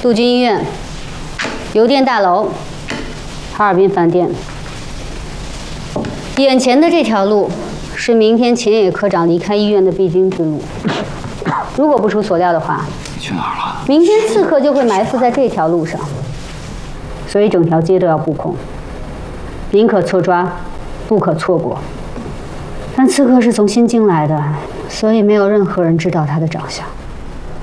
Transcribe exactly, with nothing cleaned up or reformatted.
陆军医院、邮电大楼、哈尔滨饭店。眼前的这条路是明天秦野科长离开医院的必经之路。如果不出所料的话， 你去哪儿了？ 明天刺客就会埋伏在这条路上，所以整条街都要布控，宁可错抓，不可错过。但刺客是从新京来的，所以没有任何人知道他的长相。